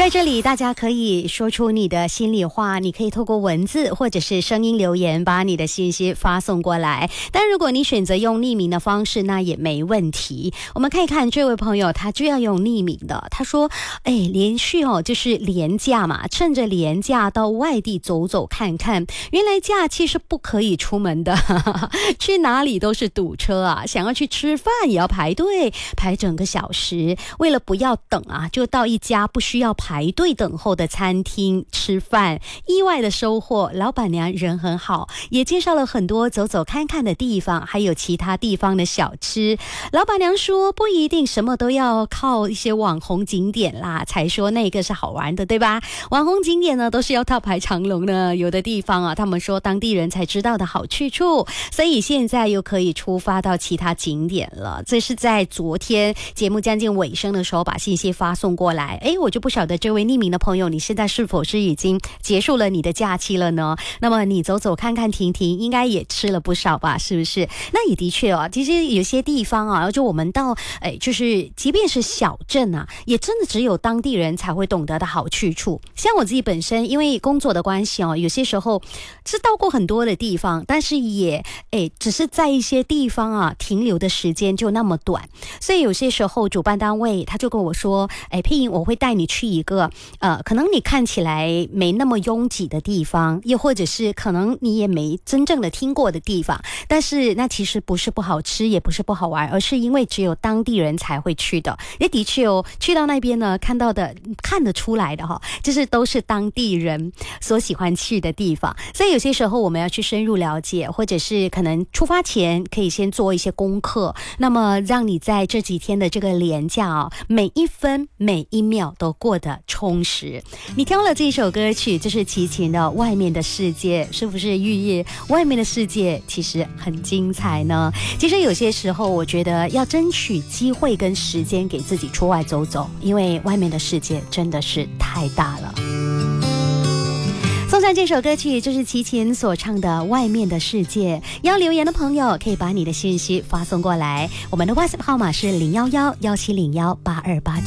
在这里大家可以说出你的心里话，你可以透过文字或者是声音留言把你的信息发送过来，但如果你选择用匿名的方式那也没问题。我们看一看这位朋友他就要用匿名的，他说连续就是连假嘛，趁着连假到外地走走看看，原来假期是不可以出门的去哪里都是堵车啊，想要去吃饭也要排队排整个小时，为了不要等啊，就到一家不需要排队等候的餐厅吃饭，意外的收获，老板娘人很好，也介绍了很多走走看看的地方，还有其他地方的小吃。老板娘说不一定什么都要靠一些网红景点啦才说那个是好玩的，对吧？网红景点呢都是要大排长龙的，有的地方啊他们说当地人才知道的好去处，所以现在又可以出发到其他景点了。这是在昨天节目将近尾声的时候把信息发送过来，我就不晓得这位匿名的朋友你现在是否是已经结束了你的假期了呢？那么你走走看看停停应该也吃了不少吧，是不是？那也的确其实有些地方啊，就我们到就是即便是小镇啊，也真的只有当地人才会懂得的好去处。像我自己本身因为工作的关系有些时候是到过很多的地方，但是也只是在一些地方啊停留的时间就那么短，所以有些时候主办单位他就跟我说佩莹，我会带你去一个可能你看起来没那么拥挤的地方，又或者是可能你也没真正的听过的地方，但是那其实不是不好吃也不是不好玩，而是因为只有当地人才会去的。也的确去到那边呢看到的看得出来的就是都是当地人所喜欢去的地方，所以有些时候我们要去深入了解，或者是可能出发前可以先做一些功课，那么让你在这几天的这个连假每一分每一秒都过得充实。你挑了这一首歌曲就是齐秦的《外面的世界》，是不是寓意外面的世界其实很精彩呢？其实有些时候我觉得要争取机会跟时间给自己出外走走，因为外面的世界真的是太大了。送上这首歌曲就是齐秦所唱的《外面的世界》。要留言的朋友可以把你的信息发送过来，我们的 WhatsApp 号码是011-1701-8289。